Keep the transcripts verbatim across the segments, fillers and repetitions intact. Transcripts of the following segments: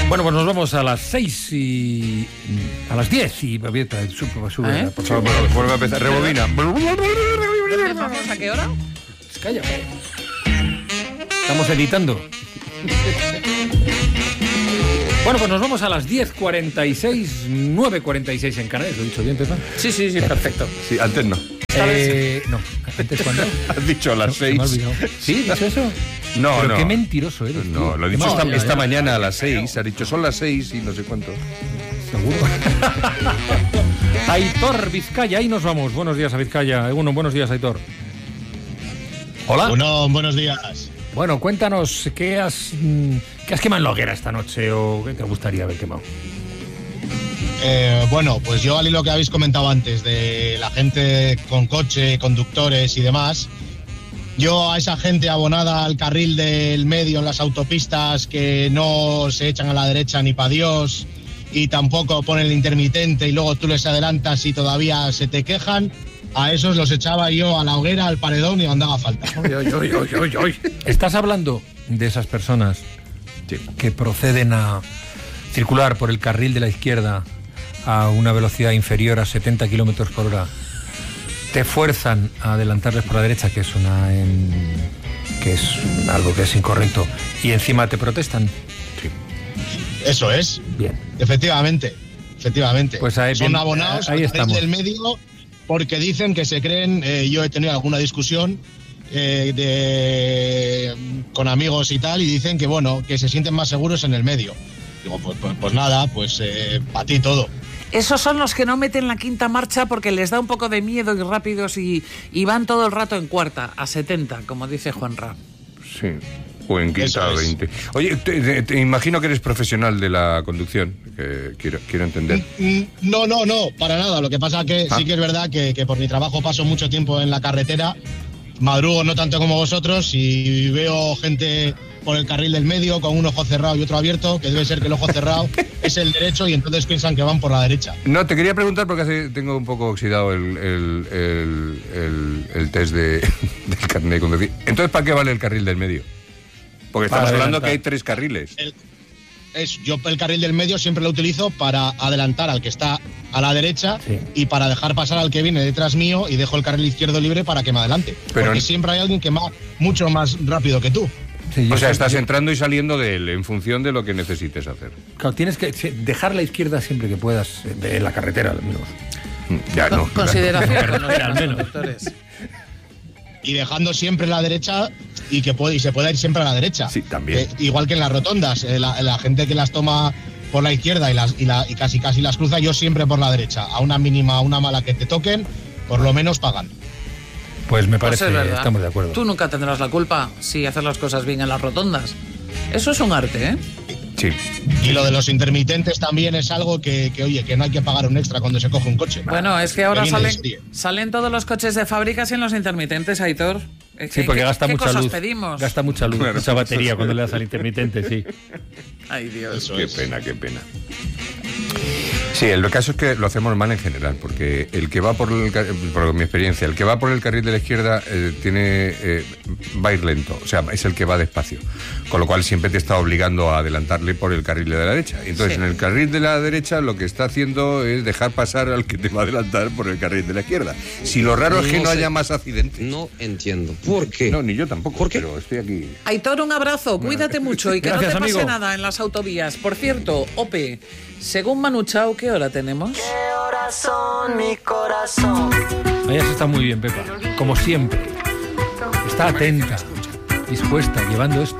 Bueno, pues nos vamos a las seis y... a las diez y... Sube, sube, ¿Eh? por favor. Vuelve a empezar, rebobina. ¿Empezamos a qué hora? Calla. Estamos editando. Bueno, pues nos vamos a las diez cuarenta y seis, nueve cuarenta y seis en Canarias. ¿Lo he dicho bien, Pepa? Sí, sí, sí, perfecto. Sí, antes no. Eh, no, antes cuando... Has dicho a las No, se me seis. ha olvidado. ¿Sí? ¿Has dicho eso? No, Pero no. qué mentiroso eres, No, tío. lo he dicho No, esta, ya, esta ya. mañana a las seis. Ha dicho son las seis y no sé cuánto. Seguro. Aitor, Vizcaya, ahí nos vamos. Buenos días a Vizcaya. Uno, buenos días, Aitor. Hola. Bueno, buenos días. Bueno, cuéntanos, ¿qué has, mm, ¿qué has quemado en la hoguera esta noche o qué te gustaría haber quemado? Eh, bueno, pues yo al hilo que habéis comentado antes de la gente con coche, conductores y demás, yo a esa gente abonada al carril del medio en las autopistas que no se echan a la derecha ni pa' Dios y tampoco ponen el intermitente y luego tú les adelantas y todavía se te quejan, a esos los echaba yo a la hoguera, al paredón y andaba falta. ¿Estás hablando de esas personas Sí. que proceden a circular por el carril de la izquierda a una velocidad inferior a setenta kilómetros por hora? Te fuerzan a adelantarles por la derecha, que es una en, que es algo que es incorrecto, y encima te protestan. Sí. Eso es, Bien. efectivamente, efectivamente. Pues ahí, son bien, abonados ahí al carril estamos. del medio porque dicen que se creen, eh, yo he tenido alguna discusión eh, de, con amigos y tal, y dicen que bueno, que se sienten más seguros en el medio. Digo, pues, pues, pues nada, pues eh, para ti todo. Esos son los que no meten la quinta marcha porque les da un poco de miedo y rápidos y, y van todo el rato en cuarta, a setenta, como dice Juanra. Sí. O en quinta Eso a es. veinte. Oye, te, te- te imagino que eres profesional de la conducción. Que quiero, quiero entender. Mm, No, no, no, para nada. Lo que pasa que Ah. sí que es verdad que, que por mi trabajo paso mucho tiempo en la carretera, madrugo no tanto como vosotros y veo gente por el carril del medio con un ojo cerrado y otro abierto, que debe ser que el ojo cerrado es el derecho y entonces piensan que van por la derecha. No, te quería preguntar porque hace- tengo un poco oxidado el, el, el, el- el test de, del carnet de conducir. Entonces, ¿para qué vale el carril del medio? Porque estamos Para hablando adelantar. que hay tres carriles. El- es, yo el carril del medio siempre lo utilizo para adelantar al que está a la derecha Sí. y para dejar pasar al que viene detrás mío y dejo el carril izquierdo libre para que me adelante. Pero Porque en- siempre hay alguien que va mucho más rápido que tú. Sí, yo O sea, sé- estás yo- entrando y saliendo de él en función de lo que necesites hacer. Claro, tienes que sí, dejar la izquierda siempre que puedas, eh, de- en la carretera al menos. Mm, Ya, no. Consideración con los Al menos. conductores. Y dejando siempre la derecha y que puede, y se pueda ir siempre a la derecha. Sí, también. Eh, igual que en las rotondas, eh, la, la gente que las toma por la izquierda y, las, y, la, y casi casi las cruza, yo siempre por la derecha. A una mínima, a una mala que te toquen, por lo menos pagan. Pues me Pues parece, es verdad. estamos de acuerdo. Tú nunca tendrás la culpa si haces las cosas bien en las rotondas. Eso es un arte, ¿eh? Sí. Y lo de los intermitentes también es algo que, que, oye, que no hay que pagar un extra cuando se coge un coche. Bueno, es que ahora viene de salen, serie. salen todos los coches de fábrica sin los intermitentes, Aitor. Eh, Sí, ¿qué- porque qué- gasta qué mucha cosas luz. pedimos? Gasta mucha luz, Claro. mucha batería cuando le das al intermitente, sí. Ay, Dios. Eso Qué es. pena, qué pena. Sí, el caso es que lo hacemos mal en general, porque el que va por el car- por mi experiencia, el que va por el carril de la izquierda eh, tiene eh, va a ir lento, o sea, es el que va despacio, con lo cual siempre te está obligando a adelantarle por el carril de la derecha. Entonces, Sí. en el carril de la derecha lo que está haciendo es dejar pasar al que te va a adelantar por el carril de la izquierda. Si lo raro es que No no sé. haya más accidentes. No entiendo. ¿Por qué? No, ni yo tampoco, ¿Por qué? pero estoy aquí. Aitor, un abrazo, cuídate mucho y que Gracias, no te pase amigo. nada en las autovías. Por cierto, Ope, según Manu Chao, ¿qué hora tenemos? Corazón, mi corazón. Ella está muy bien, Pepa, como siempre. Está atenta, dispuesta, llevando esto.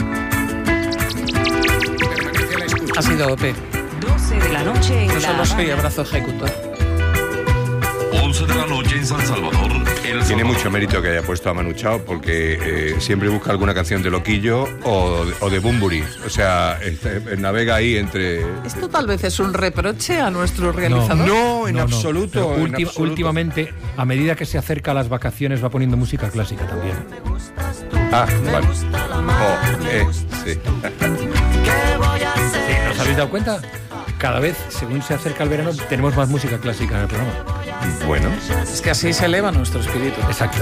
Ha sido Ope. doce de la noche en Yo La solo soy Habana. abrazo ejecutor. once de la noche en San Salvador. El Tiene Salvador. mucho mérito que haya puesto a Manu Chao porque eh, siempre busca alguna canción de Loquillo o, o de Bunbury. O sea, este, navega ahí entre... ¿Esto tal vez es un reproche a nuestro realizador? No, en No, no, absoluto. pero en ulti- absoluto. Últimamente, a medida que se acerca a las vacaciones, va poniendo música clásica también. Ah, vale. Oh, eh, sí. ¿Qué voy a hacer? ¿Os habéis dado cuenta? Cada vez, según se acerca el verano, tenemos más música clásica en el programa. Bueno, Es que así se eleva nuestro espíritu. Exacto.